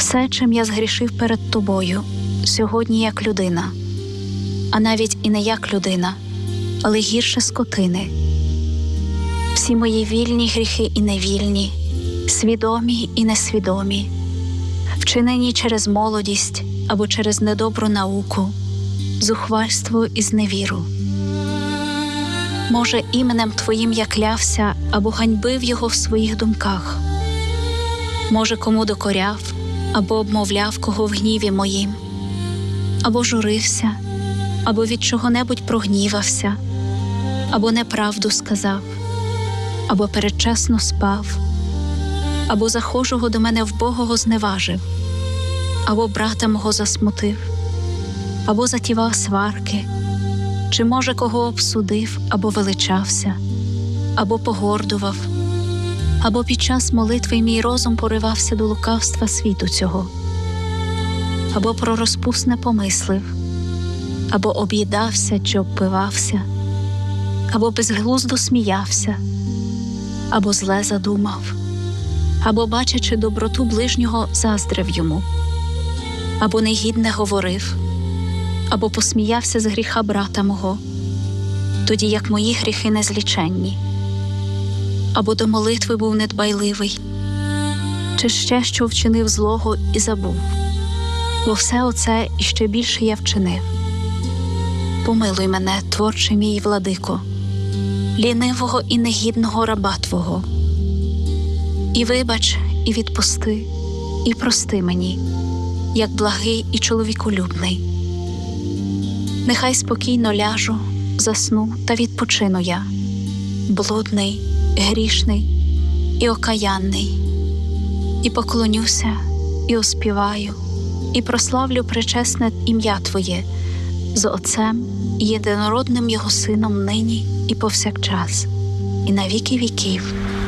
Все, чим я згрішив перед тобою, сьогодні як людина, а навіть і не як людина, але гірше скотини. Всі мої вільні гріхи і невільні, свідомі і несвідомі, вчинені через молодість або через недобру науку, зухвальство і зневіру. Може, іменем Твоїм я клявся або ганьбив його в своїх думках. Може, кому докоряв або обмовляв кого в гніві моїм, або журився, або від чого-небудь прогнівався, або неправду сказав, або передчасно спав, або захожого до мене вбогого зневажив, або брата мого засмутив, або затівав сварки, чи, може, кого обсудив, або величався, або погордував, або під час молитви мій розум поривався до лукавства світу цього, або про розпусне помислив, або об'їдався чи обпивався, або безглуздо сміявся, або зле задумав, або, бачачи доброту ближнього, заздрив йому, або негідне говорив, або посміявся з гріха брата мого, тоді як мої гріхи незліченні, або до молитви був недбайливий, чи ще що вчинив злого і забув, бо все оце і ще більше я вчинив. Помилуй мене, творчий мій владико, лінивого і негідного раба Твого. І вибач, і відпусти, і прости мені, як благий і чоловіколюбний. Нехай спокійно ляжу, засну та відпочину я, блудний, грішний і окаянний, і поклонюся, і оспіваю, і прославлю пречесне ім'я Твоє з Отцем і єдинородним Його Сином нині і повсякчас, і на віки віків.